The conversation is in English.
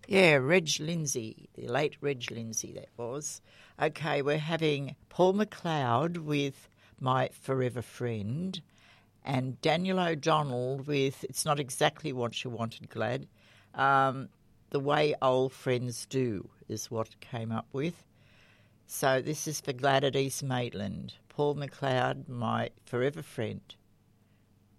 Yeah, Reg Lindsay, the late Reg Lindsay that was. Okay, we're having Paul McLeod with My Forever Friend and Daniel O'Donnell with It's Not Exactly What You Wanted, Glad. The Way Old Friends Do is what came up with. So this is for Glad at East Maitland. Paul McLeod, My Forever Friend.